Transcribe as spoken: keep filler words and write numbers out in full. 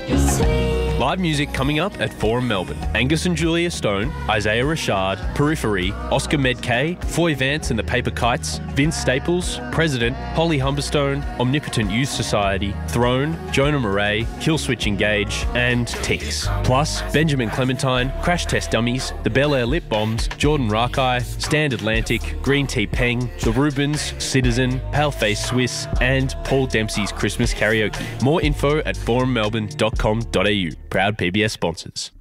Live music coming up at Forum Melbourne. Angus and Julia Stone, Isaiah Rashad, Periphery, Oscar Medkay, Foy Vance and the Paper Kites, Vince Staples, President, Holly Humberstone, Omnipotent Youth Society, Throne, Jonah Murray, Killswitch Engage, and Tinks. Plus, Benjamin Clementine, Crash Test Dummies, the Bel Air Lip Bombs, Jordan Rakai, Stand Atlantic, Green Tea Peng, The Rubens, Citizen, Paleface Swiss, and Paul Dempsey's Christmas Karaoke. More info at forum melbourne dot com dot a u. Proud P B S sponsors.